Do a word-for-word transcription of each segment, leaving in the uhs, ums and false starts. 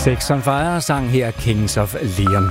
Sex on Fire sang her Kings of Leon.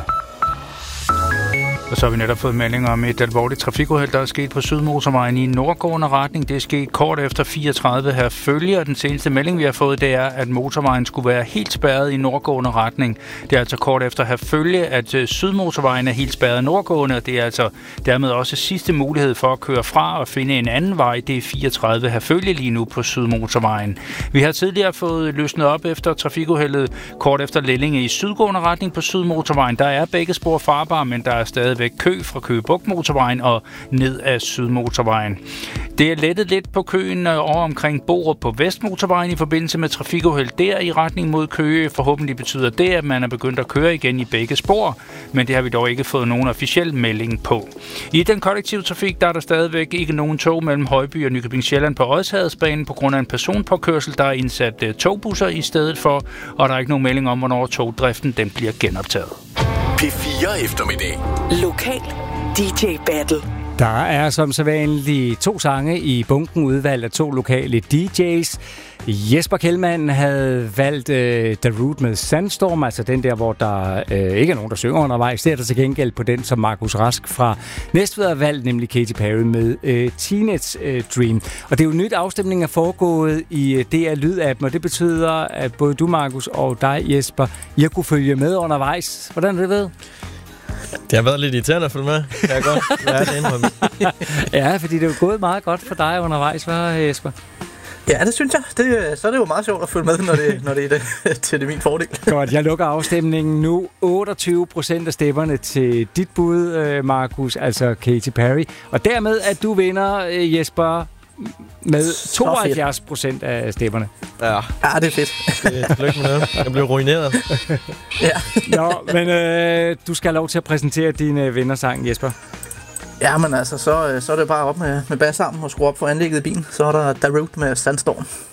Og så har vi netop fået meldinger om et alvorligt trafikuheld, der er sket på Sydmotorvejen i nordgående retning. Det er sket kort efter fireogtredive her følger. Den seneste melding, vi har fået, det er, at motorvejen skulle være helt spærret i nordgående retning. Det er altså kort efter her følge, at Sydmotorvejen er helt spærret nordgående, og det er altså dermed også sidste mulighed for at køre fra og finde en anden vej. Det er fireogtredive her følge lige nu på Sydmotorvejen. Vi har tidligere fået løsnet op efter trafikuheldet kort efter Lellinge i sydgående retning på Sydmotorvejen. Der er begge spor farbare, men der er stadig væk kø fra Køge Bugt Motorvejen og ned ad Sydmotorvejen. Det er lettet lidt på køen over omkring Borup på Vestmotorvejen i forbindelse med trafikuheld der i retning mod Køge. Forhåbentlig betyder det, at man er begyndt at køre igen i begge spor, men det har vi dog ikke fået nogen officiel melding på. I den kollektive trafik der er der stadigvæk ikke nogen tog mellem Højby og Nykøbing Sjælland på Odsherredsbanen på grund af en personpåkørsel, der er indsat togbusser i stedet for, og der er ikke nogen melding om, hvornår togdriften den bliver genoptaget. P fire eftermiddag. Lokal D J Battle. Der er som sædvanligt to sange i bunken udvalgt af to lokale D J's. Jesper Kjellmann havde valgt øh, The Root med Sandstorm, altså den der, hvor der øh, ikke er nogen, der synger undervejs. Det er der til gengæld på den, som Markus Rask fra Næstved har valgt, nemlig Katy Perry med øh, Teenage øh, Dream. Og det er jo nyt, afstemningen er foregået i øh, D R Lyd-appen, og det betyder, at både du, Markus, og dig, Jesper, I har kunne følge med undervejs. Hvordan er det ved? Det har været lidt irriterende at følge med. Det er godt. Ja, det indrømme. Ja, fordi det er jo gået meget godt for dig undervejs, hva' Jesper? Ja, det synes jeg. Det, så er det jo meget sjovt at følge med, når det, når det er det, til det min fordel. Godt, jeg lukker afstemningen nu. otteogtyve procent af stemmerne til dit bud, Markus, altså Katy Perry. Og dermed, at du vinder, Jesper, med tooghalvfjerds procent af stemmerne. Ja. Ja, det er fedt. Tillykke med det. Jeg blev ruineret. Ja. Nå, men øh, du skal have lov til at præsentere din øh, vindersang, Jesper. Ja, men altså, så, så er det bare op med, med bassarmen og skrue op for anlægget i bilen. Så er der The Root med Sandstorm.